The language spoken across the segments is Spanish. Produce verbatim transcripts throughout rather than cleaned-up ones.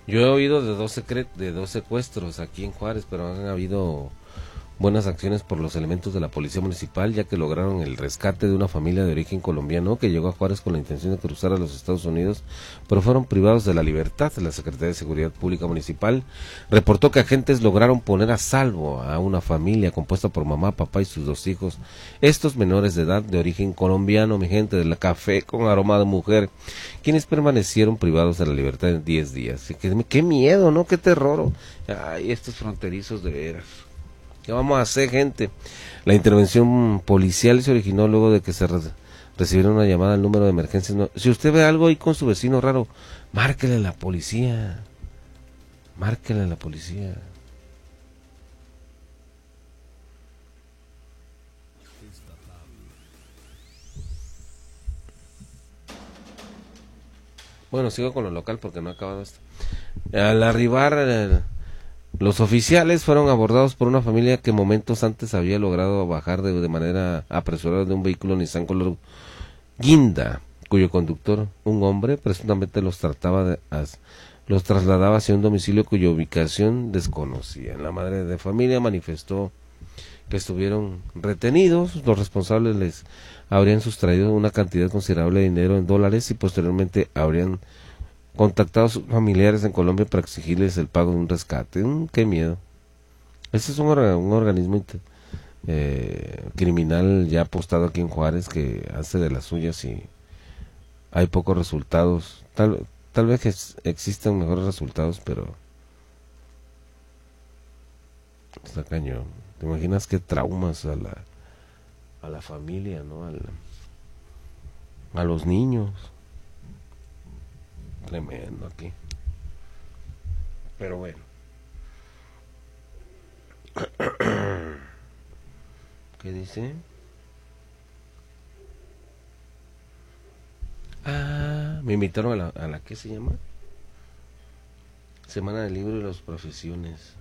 Yo he oído de dos, secre de dos secuestros aquí en Juárez, pero han habido buenas acciones por los elementos de la Policía Municipal, ya que lograron el rescate de una familia de origen colombiano que llegó a Juárez con la intención de cruzar a los Estados Unidos, pero fueron privados de la libertad. La Secretaría de Seguridad Pública Municipal reportó que agentes lograron poner a salvo a una familia compuesta por mamá, papá y sus dos hijos, estos menores de edad de origen colombiano, mi gente de la café con aroma de mujer, quienes permanecieron privados de la libertad en diez días. Y que, qué miedo, ¿no? Qué terror. Ay, estos fronterizos de veras. ¿Qué vamos a hacer, gente? La intervención policial se originó luego de que se re recibieron una llamada al número de emergencias. No, si usted ve algo ahí con su vecino raro, márquele a la policía. Márquele a la policía. Bueno, sigo con lo local porque no ha acabado esto. Al arribar... Eh, Los oficiales fueron abordados por una familia que momentos antes había logrado bajar de, de manera apresurada de un vehículo Nissan color guinda, cuyo conductor, un hombre, presuntamente los trataba de, as, los trasladaba hacia un domicilio cuya ubicación desconocía. La madre de familia manifestó que estuvieron retenidos, los responsables les habrían sustraído una cantidad considerable de dinero en dólares y posteriormente habrían contactado a sus familiares en Colombia para exigirles el pago de un rescate. Mm, qué miedo. Este es un, orga, un organismo eh, criminal ya apostado aquí en Juárez que hace de las suyas y hay pocos resultados. Tal, tal vez ex, existan mejores resultados, pero está cañón. ¿Te imaginas qué traumas a la a la familia, ¿no? Al, a los niños. Tremendo aquí. Pero bueno. ¿Qué dice? Ah, me invitaron a la, a la ¿qué se llama? Semana del Libro y las Profesiones.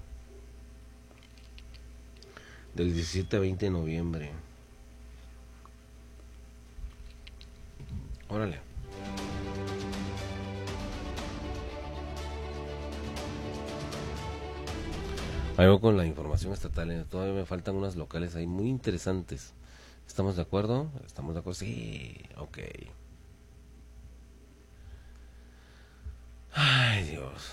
Del diecisiete a veinte de noviembre. Órale. Ahí voy con la información estatal. Todavía me faltan unas locales ahí muy interesantes. ¿Estamos de acuerdo? ¿Estamos de acuerdo? Sí, ok. Ay, Dios.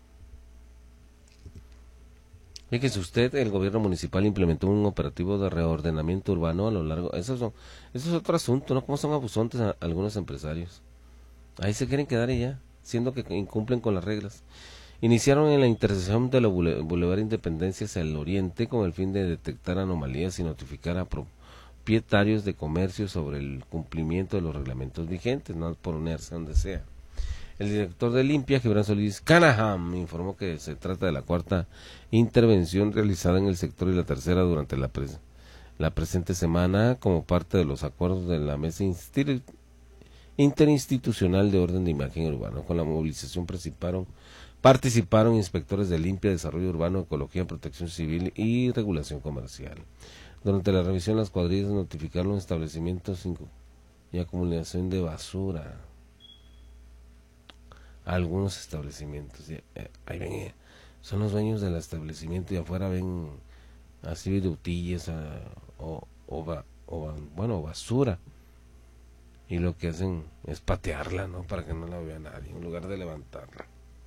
Fíjese usted, el gobierno municipal implementó un operativo de reordenamiento urbano a lo largo... Eso es, eso es otro asunto, ¿no? ¿Cómo son abusontes a algunos empresarios? Ahí se quieren quedar y ya, siendo que incumplen con las reglas. Iniciaron en la intersección de la Boulevard Independencia hacia el oriente con el fin de detectar anomalías y notificar a propietarios de comercio sobre el cumplimiento de los reglamentos vigentes, no ponerse donde sea. El director de Limpia, Gibran Solís Canaham, informó que se trata de la cuarta intervención realizada en el sector y la tercera durante la, pre la presente semana como parte de los acuerdos de la Mesa Interinstitucional de Orden de Imagen Urbano. Con la movilización participaron, participaron inspectores de Limpia, Desarrollo Urbano, Ecología, Protección Civil y Regulación Comercial. Durante la revisión, las cuadrillas notificaron establecimientos y acumulación de basura. Algunos establecimientos, eh, ahí ven, eh, son los dueños del establecimiento y afuera ven así virutillas uh, o, o, o, bueno, basura. Y lo que hacen es patearla, ¿no? Para que no la vea nadie, en lugar de levantarla.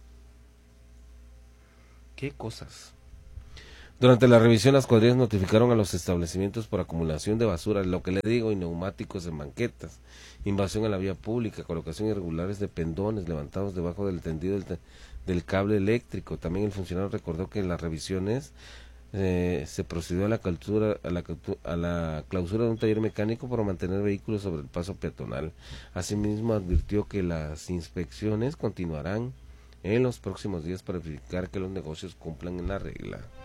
¿Qué cosas? Durante la revisión, las cuadrillas notificaron a los establecimientos por acumulación de basura, lo que le digo, y neumáticos en banquetas, invasión a la vía pública, colocación irregulares de pendones levantados debajo del tendido del, del cable eléctrico. También el funcionario recordó que en las revisiones eh, se procedió a la, clausura, a, la, a la clausura de un taller mecánico para mantener vehículos sobre el paso peatonal. Asimismo, advirtió que las inspecciones continuarán en los próximos días para verificar que los negocios cumplan en la regla.